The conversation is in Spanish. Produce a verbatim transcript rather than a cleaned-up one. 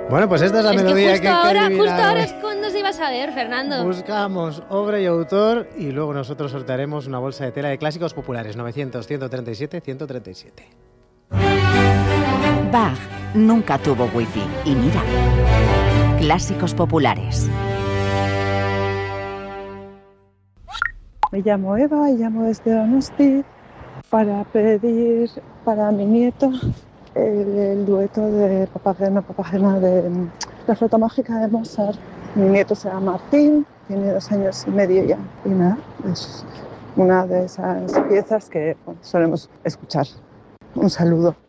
Bueno, pues esta es la es melodía que que, justo que ahora, adivinado. justo ahora es cuando se iba a saber, Fernando. Buscamos obra y autor y luego nosotros sortearemos una bolsa de tela de clásicos populares novecientos, ciento treinta y siete, ciento treinta y siete. Bach nunca tuvo wifi y mira, clásicos populares. Me llamo Eva y llamo desde Donosti para pedir para mi nieto el, el dueto de Papagena, Papagena de la flauta mágica de Mozart. Mi nieto se llama Martín, tiene dos años y medio ya. Y nada, es una de esas piezas que bueno, solemos escuchar. Un saludo.